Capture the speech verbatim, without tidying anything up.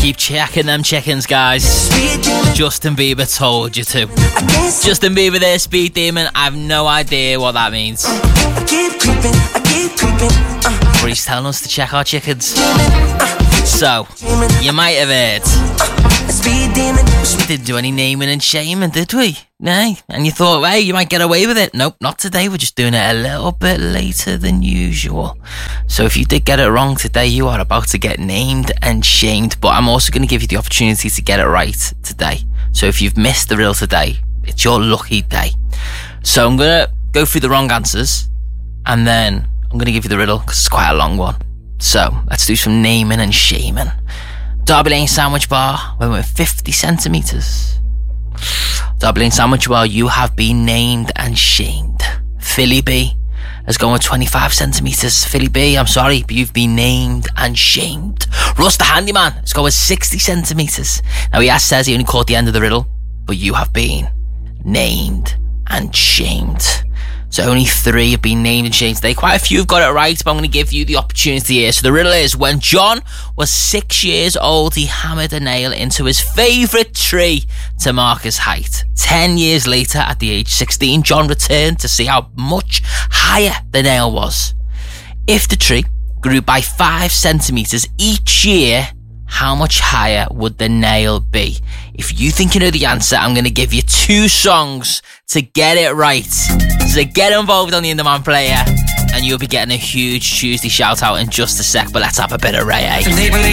Keep checking them chickens, guys. Justin Bieber told you to. Justin Bieber there, Speed Demon. I have no idea what that means. But he's telling us to check our chickens. So, you might have heard. We didn't do any naming and shaming, did we? No. And you thought, hey, you might get away with it. Nope, not today. We're just doing it a little bit later than usual. So if you did get it wrong today, you are about to get named and shamed. But I'm also going to give you the opportunity to get it right today. So if you've missed the riddle today, it's your lucky day. So I'm going to go through the wrong answers. And then I'm going to give you the riddle because it's quite a long one. So let's do some naming and shaming. Derby Lane Sandwich Bar went with fifty centimetres. Derby Lane Sandwich Bar, you have been named and shamed. Philly B has gone with twenty-five centimetres. Philly B, I'm sorry, but you've been named and shamed. Russ the Handyman has gone with sixty centimetres. Now he has says he only caught the end of the riddle, but you have been named and shamed. So only three have been named and shamed today. Quite a few have got it right, but I'm going to give you the opportunity here. So the riddle is, when John was six years old, he hammered a nail into his favourite tree to mark his height. Ten years later, at the age sixteen, John returned to see how much higher the nail was. If the tree grew by five centimetres each year, how much higher would the nail be? If you think you know the answer, I'm going to give you two songs to get it right. So get involved on the In The Man player, and you'll be getting a huge Tuesday shout out in just a sec. But let's have a bit of Ray A.